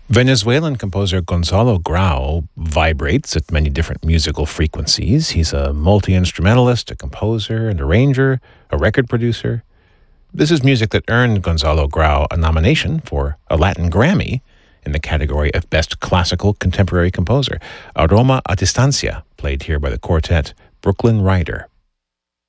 Venezuelan composer Gonzalo Grau vibrates at many different musical frequencies. He's a multi-instrumentalist, a composer and arranger, a record producer. This is music that earned Gonzalo Grau a nomination for a Latin Grammy in the category of Best Classical Contemporary Composer. Aroma a Distancia, played here by the quartet Brooklyn Rider.